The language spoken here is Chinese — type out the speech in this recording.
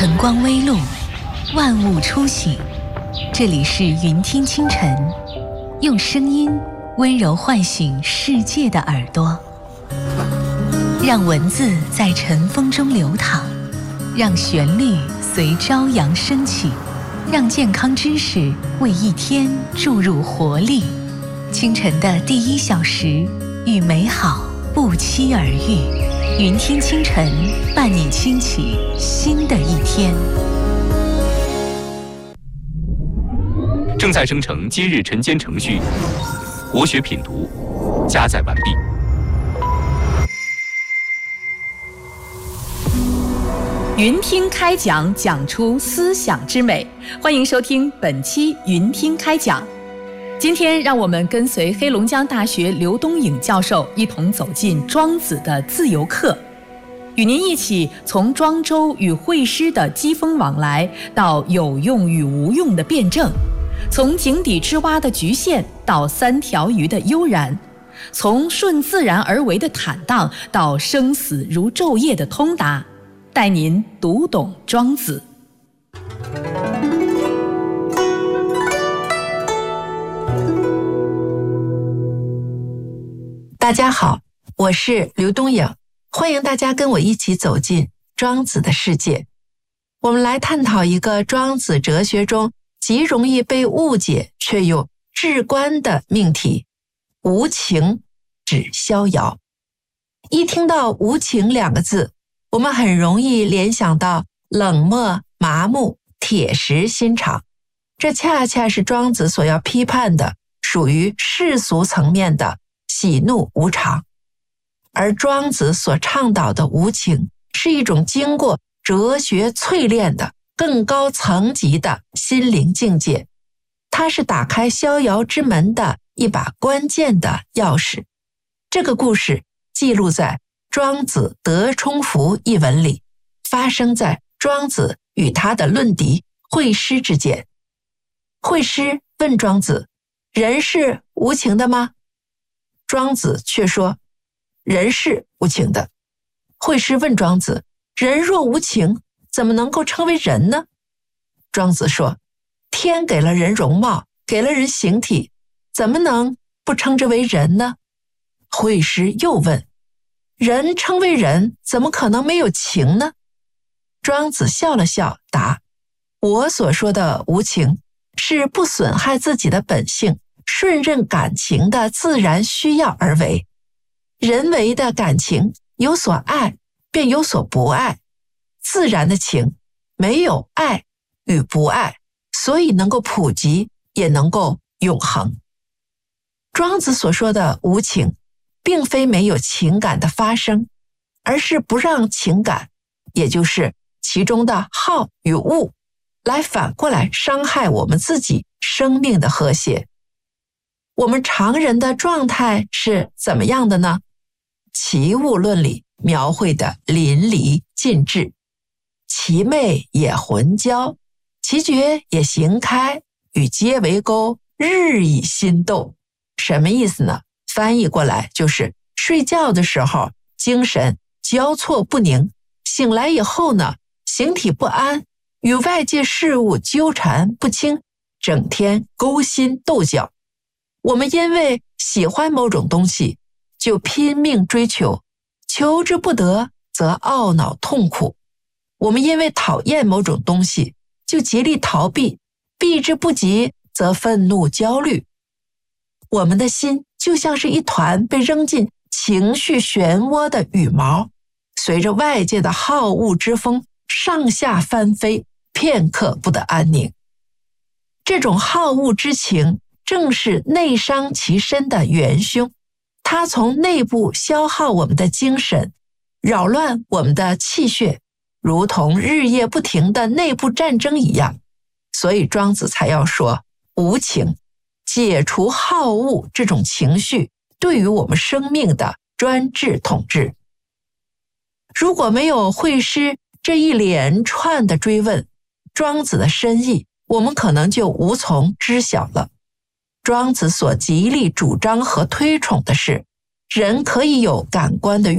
晨光微露，万物初醒。这里是云听清晨，用声音温柔唤醒世界的耳朵，让文字在晨风中流淌，让旋律随朝阳升起，让健康知识为一天注入活力。清晨的第1小时，与美好不期而遇。云听清晨，伴你轻启新的一天。 正在生成今日晨间程序，国学品读加载完毕。 云听开讲，讲出思想之美。欢迎收听本期云听开讲。今天让我们跟随黑龙江大学刘东颖教授一同走进庄子的自由课，与您一起从庄周与惠施的机锋往来，到有用与无用的辩证，从井底之蛙的局限到3条鱼的悠然，从顺自然而为的坦荡到生死如昼夜的通达，带您读懂庄子。 大家好，我是刘东颖，欢迎大家跟我一起走进庄子的世界。我们来探讨一个庄子哲学中极容易被误解却又至关的命题：无情指逍遥。一听到无情2个字，我们很容易联想到冷漠、麻木、铁石心肠，这恰恰是庄子所要批判的，属于世俗层面的喜怒无常。而庄子所倡导的无情，是一种经过哲学淬炼的更高层级的心灵境界，它是打开逍遥之门的一把关键的钥匙。这个故事记录在庄子德充符一文里，发生在庄子与他的论敌惠施之间。惠施问庄子：人是无情的吗？庄子却说：人是无情的。惠施问庄子：人若无情，怎么能够称为人呢？庄子说：天给了人容貌，给了人形体，怎么能不称之为人呢？惠施又问：人称为人，怎么可能没有情呢？庄子笑了笑答：我所说的无情，是不损害自己的本性，顺任感情的自然需要而为。人为的感情有所爱，便有所不爱，自然的情没有爱与不爱，所以能够普及，也能够永恒。庄子所说的无情，并非没有情感的发生，而是不让情感，也就是其中的好与恶，来反过来伤害我们自己生命的和谐。我们常人的状态是怎么样的呢？齐物论里描绘的淋漓尽致，其媚也浑交，其绝也行开，与皆为钩，日以心斗。什么意思呢？翻译过来就是睡觉的时候精神交错不宁，醒来以后呢，形体不安，与外界事物纠缠不清，整天勾心斗角。我们因为喜欢某种东西，就拼命追求，求之不得，则懊恼痛苦。我们因为讨厌某种东西，就极力逃避，避之不及，则愤怒焦虑。我们的心就像是一团被扔进情绪漩涡的羽毛，随着外界的好恶之风上下翻飞，片刻不得安宁。这种好恶之情正是内伤其身的元凶，它从内部消耗我们的精神，扰乱我们的气血，如同日夜不停的内部战争一样。所以庄子才要说无情，解除好恶这种情绪对于我们生命的专制统治。如果没有惠施这一连串的追问，庄子的深意我们可能就无从知晓了。庄子所极力主张和推崇的是，人可以有感官的